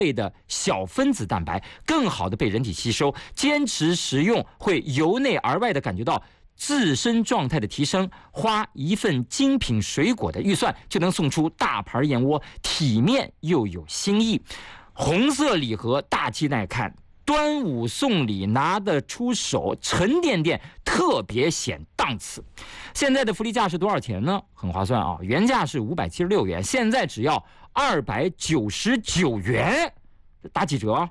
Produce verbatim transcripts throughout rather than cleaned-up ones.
类的小分子蛋白，更好的被人体吸收。坚持食用，会由内而外的感觉到自身状态的提升。花一份精品水果的预算，就能送出大盘燕窝，体面又有新意。红色礼盒，大气耐看。端午送礼拿得出手，沉甸甸，特别显档次。现在的福利价是多少钱呢？很划算啊，原价是五百七十六元，现在只要二百九十九元，打几折啊？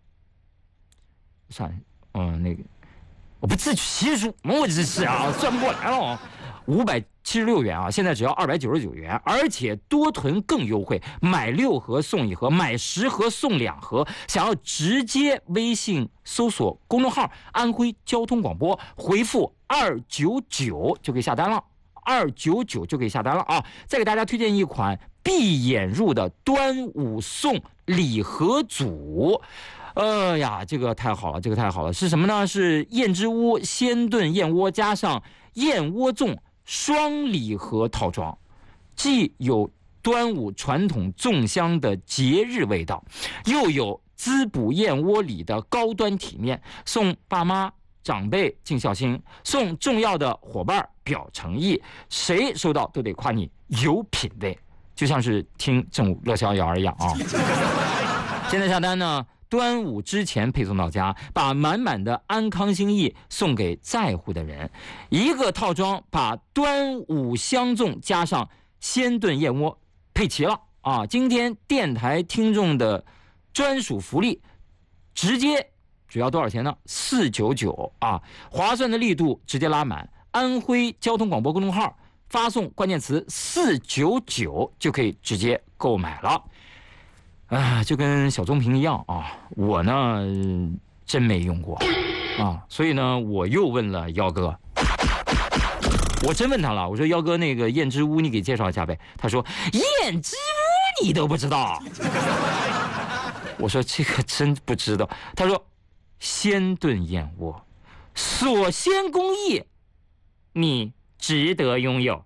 算，嗯，那个我不自取其辱吗？我这是啊，算不过来了。五百七十六元啊，现在只要二百九十九元，而且多囤更优惠，买六盒送一盒，买十盒送两盒。想要直接微信搜索公众号“安徽交通广播”，回复二九九就可以下单了，二九九就可以下单了啊！再给大家推荐一款闭眼入的端午送礼盒组。呃呀，这个太好了，这个太好了，是什么呢？是燕之屋鲜炖燕窝加上燕窝粽双礼盒套装，既有端午传统粽香的节日味道，又有滋补燕窝里的高端体面，送爸妈长辈尽孝心，送重要的伙伴表诚意，谁收到都得夸你有品味，就像是听正午乐逍遥一样啊！现在下单呢，端午之前配送到家，把满满的安康心意送给在乎的人。一个套装把端午香粽加上鲜炖燕窝配齐了啊！今天电台听众的专属福利，直接只要多少钱呢？四百九十九啊！划算的力度直接拉满。安徽交通广播公众号发送关键词四九九就可以直接购买了。啊，就跟小棕瓶一样啊，我呢真没用过啊，所以呢我又问了幺哥，我真问他了，我说幺哥，那个燕之屋你给介绍一下呗？他说燕之屋你都不知道？我说这个真不知道。他说鲜炖燕窝，锁鲜工艺，你值得拥有。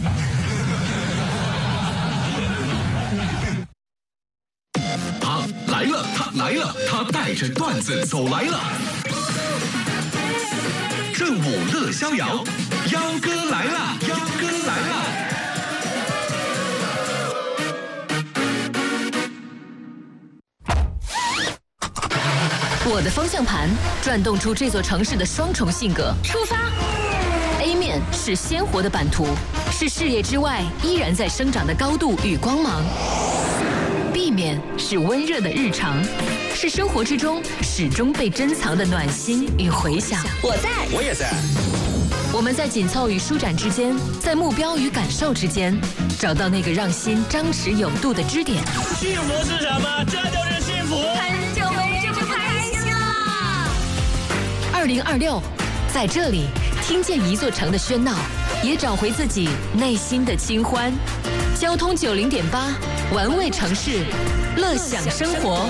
来了，他来了，他带着段子走来了。正午乐逍遥，幺哥来了，幺哥来了。 我的方向盘转动出这座城市的双重性格。出发 ！A 面是鲜活的版图，是事业之外依然在生长的高度与光芒。B 面是温热的日常，是生活之中始终被珍藏的暖心与回响。 我在， 我也在。 我们在紧凑与舒展之间，在目标与感受之间，找到那个让心张弛有度的支点。 幸福是什么？这就是幸福。 很久没这么开心了。 二零二六，在这里听见一座城的喧闹，也找回自己内心的清欢。交通九零点八，玩味城市，乐享生活。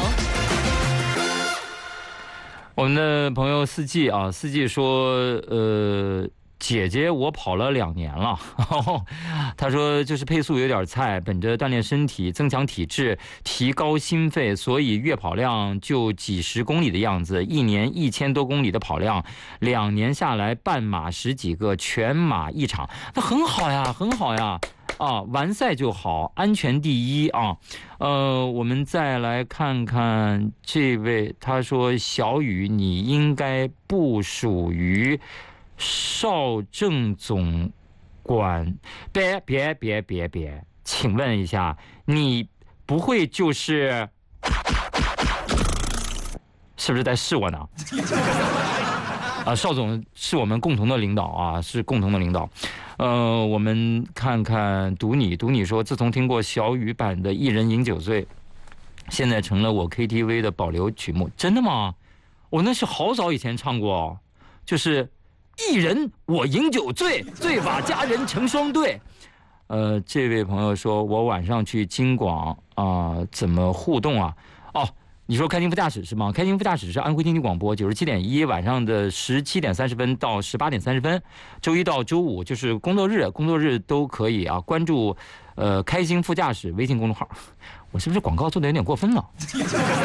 我们的朋友四季啊，四季说，呃，姐姐我跑了两年了，他说就是配速有点菜，本着锻炼身体、增强体质、提高心肺，所以月跑量就几十公里的样子，一年一千多公里的跑量，两年下来半马十几个，全马一场，那很好呀，很好呀。啊，完赛就好，安全第一啊！呃，我们再来看看这位，他说：“小雨，你应该不属于少政总管，别别别别别，请问一下，你不会就是是不是在试我呢？”啊，邵总是我们共同的领导啊，是共同的领导。呃，我们看看读你，读你说，自从听过小雨版的《一人饮酒醉》，现在成了我 K T V 的保留曲目。真的吗？我那是好早以前唱过，就是一人我饮酒醉，醉把佳人成双对。呃，这位朋友说我晚上去京广啊、呃，怎么互动啊？哦。你说开心副驾驶是吗？开心副驾驶是安徽经济广播九十七点一，晚上的十七点三十分到十八点三十分，周一到周五就是工作日，工作日都可以啊。关注呃开心副驾驶微信公众号，我是不是广告做的有点过分了？